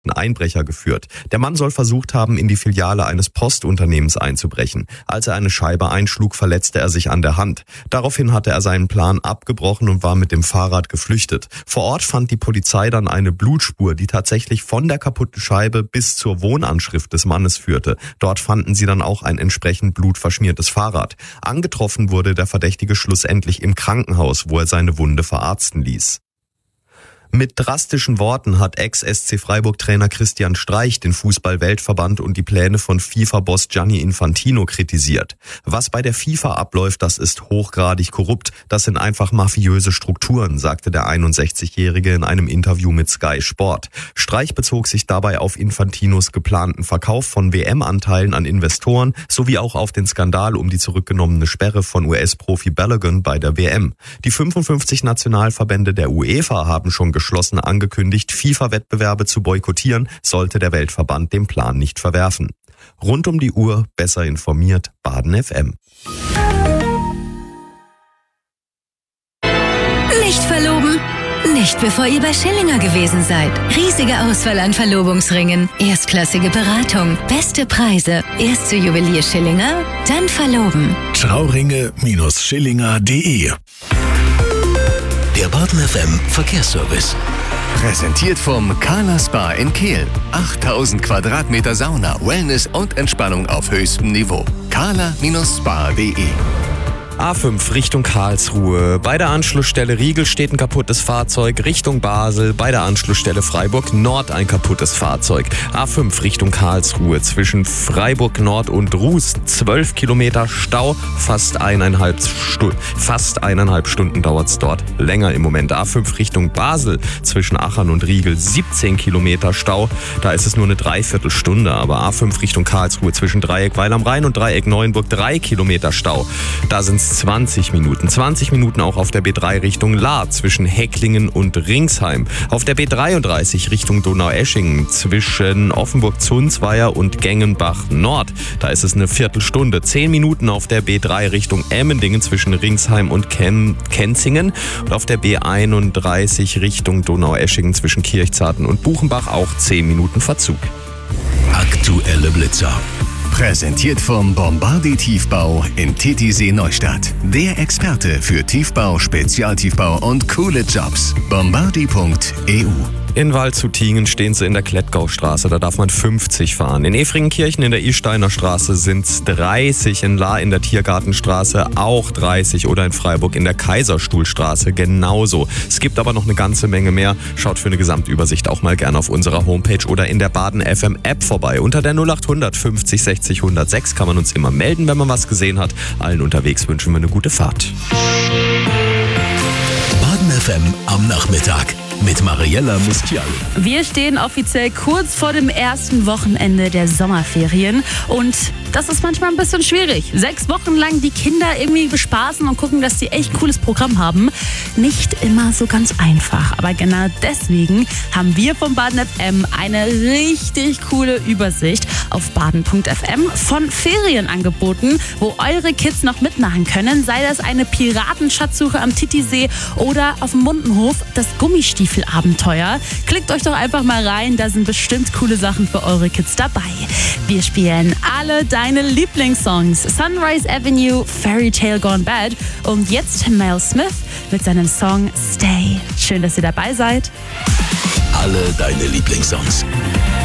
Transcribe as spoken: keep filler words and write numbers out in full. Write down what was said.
Einbrecher geführt. Der Mann soll versucht haben, in die Filiale eines Postunternehmens einzubrechen. Als er eine Scheibe einschlug, verletzte er sich an der Hand. Daraufhin hatte er seinen Plan abgebrochen und war mit dem Fahrrad geflüchtet. Vor Ort fand die Polizei dann eine Blutspur, die tatsächlich von der kaputten Scheibe bis zur Wohnanschrift des Mannes führte. Dort fanden sie dann auch ein entsprechend blutverschmiertes Fahrrad. Angetroffen wurde der Verdächtige schlussendlich im Krankenhaus, wo er seine Wunde verarzten ließ. Mit drastischen Worten hat Ex-S C Freiburg-Trainer Christian Streich den Fußball-Weltverband und die Pläne von FIFA-Boss Gianni Infantino kritisiert. Was bei der FIFA abläuft, das ist hochgradig korrupt. Das sind einfach mafiöse Strukturen, sagte der einundsechzigjährige in einem Interview mit Sky Sport. Streich bezog sich dabei auf Infantinos geplanten Verkauf von W M-Anteilen an Investoren sowie auch auf den Skandal um die zurückgenommene Sperre von U S-Profi Balogun bei der W M. Die fünfundfünfzig Nationalverbände der UEFA haben schon geschlossen angekündigt, FIFA-Wettbewerbe zu boykottieren, sollte der Weltverband den Plan nicht verwerfen. Rund um die Uhr, besser informiert, Baden F M. Nicht verloben? Nicht bevor ihr bei Schillinger gewesen seid. Riesige Auswahl an Verlobungsringen, erstklassige Beratung, beste Preise. Erst zu Juwelier Schillinger, dann verloben. Trauringe Schillinger punkt de. Der Baden F M Verkehrsservice. Präsentiert vom Carla Spa in Kehl. achttausend Quadratmeter Sauna, Wellness und Entspannung auf höchstem Niveau. carla Spa punkt de. A fünf Richtung Karlsruhe. Bei der Anschlussstelle Riegel steht ein kaputtes Fahrzeug. Richtung Basel. Bei der Anschlussstelle Freiburg Nord ein kaputtes Fahrzeug. A fünf Richtung Karlsruhe. Zwischen Freiburg Nord und Ruß zwölf Kilometer Stau. Fast eineinhalb, Stu- fast eineinhalb Stunden dauert es dort. Länger im Moment. A fünf Richtung Basel. Zwischen Achern und Riegel siebzehn Kilometer Stau. Da ist es nur eine Dreiviertelstunde. Aber A fünf Richtung Karlsruhe. Zwischen Dreieck Weil am Rhein und Dreieck Neuenburg drei Kilometer Stau. Da sind es zwanzig Minuten. zwanzig Minuten auch auf der B drei Richtung Lahr zwischen Hecklingen und Ringsheim. Auf der B dreiunddreißig Richtung Donaueschingen zwischen Offenburg-Zunzweier und Gengenbach Nord. Da ist es eine Viertelstunde. zehn Minuten auf der B drei Richtung Emmendingen zwischen Ringsheim und Ken- Kenzingen. Und auf der B einunddreißig Richtung Donaueschingen zwischen Kirchzarten und Buchenbach auch zehn Minuten Verzug. Aktuelle Blitzer. Präsentiert vom Bombardier Tiefbau in Titisee Neustadt. Der Experte für Tiefbau, Spezialtiefbau und coole Jobs. bombardier punkt e u. In Waldshutingen stehen sie in der Klettgaustraße, da darf man fünfzig fahren. In Efringenkirchen in der Isteiner Straße sind es dreißig, in Lahr in der Tiergartenstraße auch dreißig oder in Freiburg in der Kaiserstuhlstraße genauso. Es gibt aber noch eine ganze Menge mehr. Schaut für eine Gesamtübersicht auch mal gerne auf unserer Homepage oder in der Baden F M App vorbei. Unter der null acht hundert fünfzig sechzig hundertsechs kann man uns immer melden, wenn man was gesehen hat. Allen unterwegs wünschen wir eine gute Fahrt. Baden F M am Nachmittag. Mit Mariella Mustial. Wir stehen offiziell kurz vor dem ersten Wochenende der Sommerferien und das ist manchmal ein bisschen schwierig. Sechs Wochen lang die Kinder irgendwie bespaßen und gucken, dass sie echt cooles Programm haben. Nicht immer so ganz einfach, aber genau deswegen haben wir vom Baden F M eine richtig coole Übersicht auf baden punkt f m von Ferienangeboten, wo eure Kids noch mitmachen können. Sei das eine Piratenschatzsuche am Titisee oder auf dem Mundenhof das Gummistiefel-Abenteuer. Klickt euch doch einfach mal rein, da sind bestimmt coole Sachen für eure Kids dabei. Wir spielen alle deine Lieblingssongs. Sunrise Avenue, Fairy Tale Gone Bad und jetzt Mel Smith mit seinem Song Stay. Schön, dass ihr dabei seid. Alle deine Lieblingssongs.